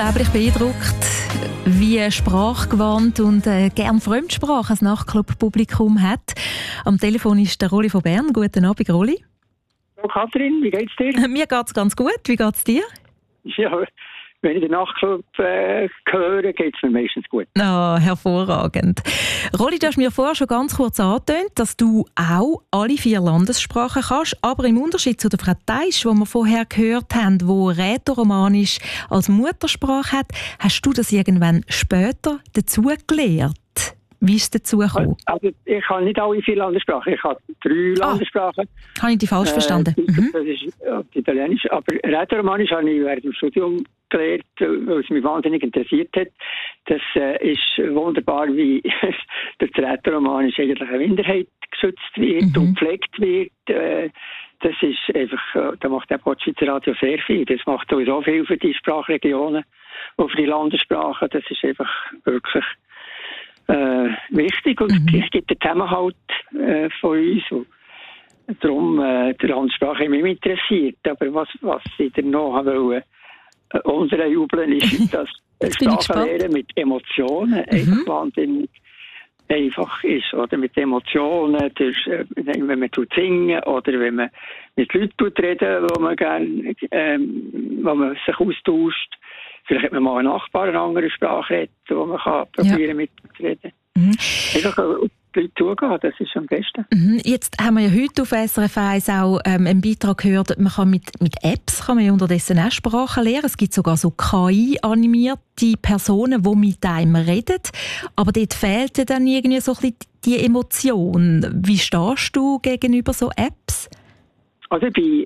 unglaublich beeindruckt, wie sprachgewandt und gern Fremdsprache ein Nachtclub-Publikum hat. Am Telefon ist der Rolli von Bern. Guten Abend, Rolli. Hallo Kathrin, wie geht's dir? Mir geht's ganz gut. Wie geht's dir? Ja, wenn ich den Nachtclub höre, geht's mir meistens gut. Ah, hervorragend. Rolli, du hast mir vorher schon ganz kurz angetönt, dass du auch alle 4 Landessprachen kannst, aber im Unterschied zu der Frau Teisch, die wir vorher gehört haben, die Rätoromanisch als Muttersprache hat, hast du das irgendwann später dazu gelernt? Wie ist es dazu gekommen? Also, ich habe nicht alle 4 Landessprachen, ich habe 3 Landessprachen. Habe ich dich falsch verstanden? Das ist Italienisch, aber Rätoromanisch habe ich während dem Studium gelernt, weil es mich wahnsinnig interessiert hat. Das ist wunderbar, wie das Rätoromanisch eigentlich eine Minderheit geschützt wird und gepflegt wird. Das ist einfach, da macht auch das Schweizer Radio sehr viel. Das macht sowieso viel für die Sprachregionen und für die Landessprachen. Das ist einfach wirklich wichtig und es gibt den Zusammenhalt von uns. Und darum die Landessprache mich interessiert. Aber was ich dir noch wollte, unsere Jubeln ist, dass Sprachenlernen mit Emotionen einfach wahnsinnig einfach ist. Oder mit Emotionen, wenn man singen oder wenn man mit Leuten reden, wo man gerne, wo man sich austauscht. Vielleicht hat man mal einen Nachbar eine andere Sprache redet, wo man kann probieren mitzureden. Einfach auf die Leute zugehen, das ist am besten. Jetzt haben wir ja heute auf SRF 1 auch einen Beitrag gehört, man kann mit Apps kann man ja unterdessen auch Sprachen lernen. Es gibt sogar so KI-animierte Personen, die mit einem reden. Aber dort fehlt ja dann irgendwie so ein bisschen die Emotion. Wie stehst du gegenüber so Apps? Also ich bin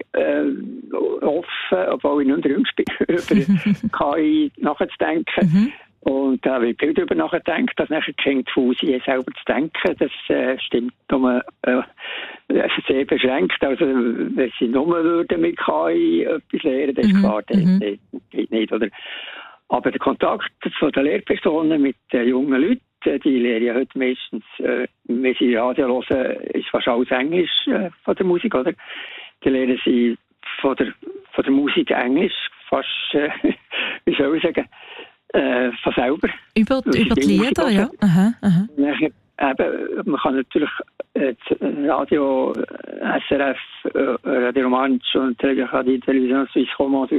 offen, obwohl ich nicht der Jüngste bin, über KI nachzudenken. Und da habe ich viel darüber nachgedacht, dass nachher Kinder Fusi selber zu denken. Das stimmt nur sehr beschränkt. Also wenn sie nur würden mit KI etwas lernen, das ist klar, das geht nicht. Oder? Aber der Kontakt von den Lehrpersonen mit den jungen Leuten, die lernen ja heute meistens, wenn sie Radio hören, ist fast alles Englisch von der Musik, oder? Die lernen sie von der Musik Englisch fast, wie soll ich sagen, von selber. Über die Lieder, ja. Nachher, eben, man kann natürlich Radio, SRF, Radio Romansch und die Television Suisse Romande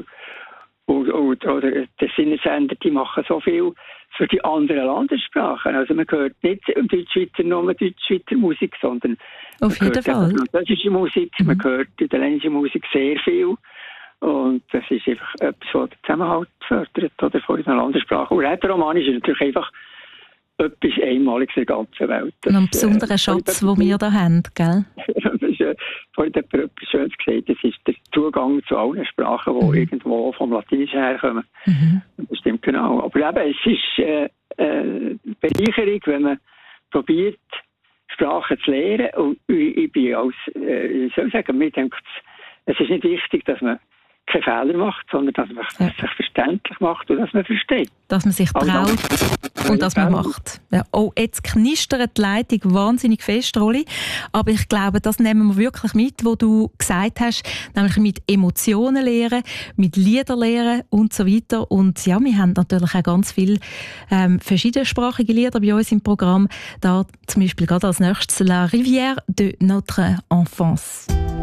oder der Sinnesender, die machen so viel für die anderen Landessprachen. Also man hört nicht Deutschschweizer nur Deutschschweizer Musik, sondern auf jeden Fall französische Musik, man hört italienische Musik sehr viel. Und das ist einfach etwas, was den Zusammenhalt fördert oder von unseren Landessprachen. Und Rätoromanisch ist natürlich einfach etwas Einmaliges in der ganzen Welt. Das, ein besonderer Schatz, den wir hier haben, gell? Das ist vorhin etwas Schönes gesagt, das ist der Zugang zu allen Sprachen, die irgendwo vom Latinischen herkommen. Das stimmt genau. Aber eben, es ist eine Bereicherung, wenn man probiert, Sprachen zu lernen. Und ich bin als, wie soll ich sagen, mir denkt, es ist nicht wichtig, dass man keine Fehler macht, sondern dass man sich verständlich macht und dass man versteht. Dass man sich traut und dass man macht. Ja. Oh, jetzt knistert die Leitung wahnsinnig fest, Rolli. Aber ich glaube, das nehmen wir wirklich mit, was du gesagt hast, nämlich mit Emotionen lernen, mit Liedern lernen und so weiter. Und ja, wir haben natürlich auch ganz viele verschiedensprachige Lieder bei uns im Programm. Da zum Beispiel gerade als nächstes «La rivière de notre enfance».